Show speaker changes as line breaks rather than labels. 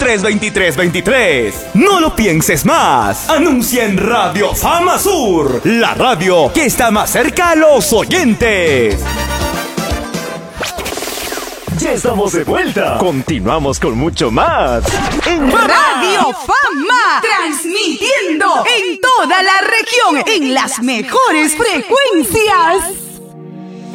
232323. No lo pienses más. Anuncia en Radio Fama Sur, la radio que está más cerca a los oyentes. Ya estamos de vuelta. Continuamos con mucho más en
Radio Fama, transmitiendo en toda la región en las mejores frecuencias.